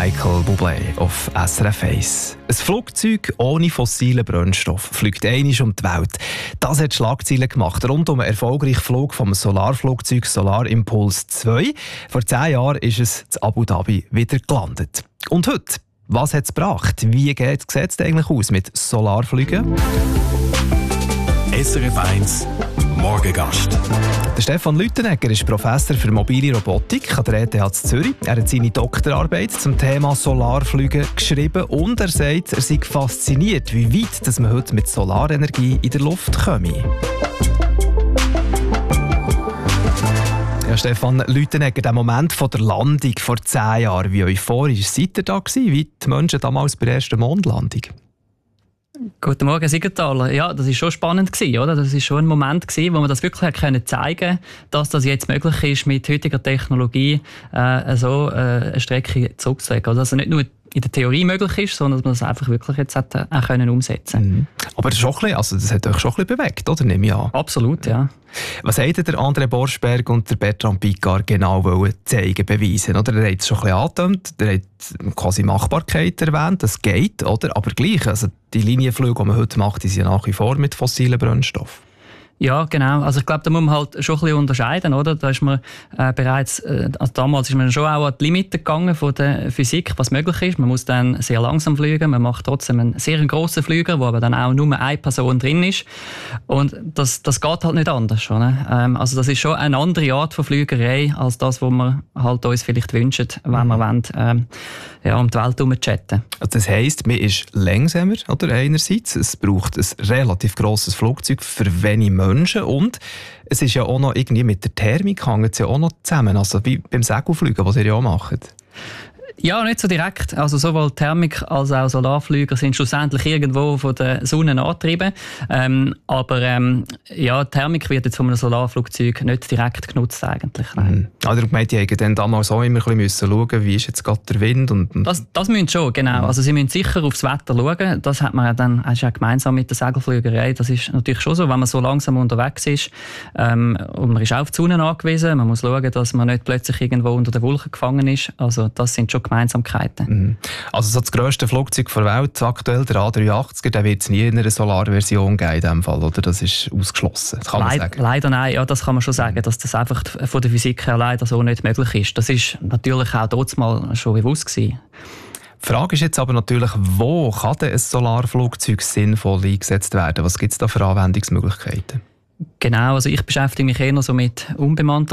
Michael Bublé auf SRF 1. Ein Flugzeug ohne fossilen Brennstoff fliegt einmal um die Welt. Das hat Schlagzeilen gemacht rund um einen erfolgreichen Flug vom Solarflugzeug Solar Impulse 2. Vor 10 Jahren ist es in Abu Dhabi wieder gelandet. Und heute? Was hat es gebracht? Wie sieht es eigentlich aus mit Solarflügen? SRF 1 Morgengast. Der Stefan Lüttenegger ist Professor für mobile Robotik an der ETH Zürich. Er hat seine Doktorarbeit zum Thema Solarflüge geschrieben und er sagt, er sei fasziniert, wie weit dass man heute mit Solarenergie in der Luft komme. Ja, Stefan Lüttenegger, der Moment von der Landung vor 10 Jahren, wie euphorisch seid ihr da gewesen, wie die Menschen damals bei der ersten Mondlandung? Guten Morgen, Siegenthaler. Ja, das war schon spannend gewesen, oder? Das war schon ein Moment gewesen, wo man das wirklich zeigen konnte, dass das jetzt möglich ist, mit heutiger Technologie eine Strecke zurückzulegen. Also nicht nur in der Theorie möglich ist, sondern dass man das einfach wirklich jetzt auch umsetzen können. Aber das hat euch schon ein bisschen bewegt, oder? Nehme ich an. Absolut, ja. Was wollten der André Borschberg und der Bertrand Piccard genau zeigen, beweisen? Oder? Er hat es schon ein bisschen angetönt, er hat quasi Machbarkeit erwähnt, das geht, oder? Aber gleich, also die Linienflüge, die man heute macht, die sind nach wie vor mit fossilen Brennstoffen. Ja, genau. Also ich glaube, da muss man halt schon ein bisschen unterscheiden, oder? Da ist man damals ist man schon auch an die Limite gegangen von der Physik, was möglich ist. Man muss dann sehr langsam fliegen, man macht trotzdem einen sehr grossen Flüger, wo aber dann auch nur eine Person drin ist. Und das geht halt nicht anders, oder? Also das ist schon eine andere Art von Flügerei als das, was wir halt uns vielleicht wünschen, wenn wir wollen, um die Welt herum chatten. Also das heisst, man ist langsamer, oder? Einerseits. Es braucht ein relativ grosses Flugzeug für wenige Menschen und es ist ja auch noch irgendwie mit der Thermik hängt es ja auch noch zusammen, also wie beim Segelfliegen, was ihr ja auch macht. Ja, nicht so direkt. Also sowohl Thermik als auch Solarflüger sind schlussendlich irgendwo von der Sonne angetrieben. Aber Thermik wird jetzt von einem Solarflugzeug nicht direkt genutzt eigentlich. Also die haben dann damals auch immer ein bisschen schauen, wie ist jetzt gerade der Wind und Das müssen schon, genau. Also sie müssen sicher aufs Wetter schauen. Das hat man dann auch gemeinsam mit der Segelflügerei. Das ist natürlich schon so, wenn man so langsam unterwegs ist und man ist auch auf die Sonne angewiesen. Man muss schauen, dass man nicht plötzlich irgendwo unter den Wolken gefangen ist. Also das sind schon Gemeinsamkeiten. Also so das grösste Flugzeug der Welt, aktuell der A380er, der wird es nie in einer Solarversion geben in dem Fall, oder? Das ist ausgeschlossen, das kann man sagen. Leider nein, ja, das kann man schon sagen, dass das einfach von der Physik her leider so nicht möglich ist. Das ist natürlich auch dort mal schon bewusst gewesen. Die Frage ist jetzt aber natürlich, wo kann denn ein Solarflugzeug sinnvoll eingesetzt werden? Was gibt es da für Anwendungsmöglichkeiten? Genau, also ich beschäftige mich eher so mit unbemannten